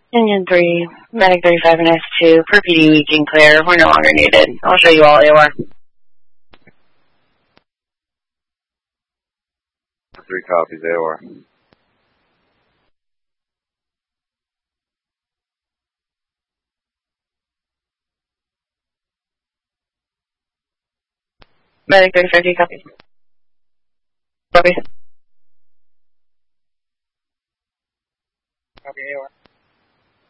Union 3, Medic 35 and S2, per PD we can clear. We're no longer needed. I'll show you all AOR. 3 copies, AOR. Medic 35, copies. Copies. Copy AOR.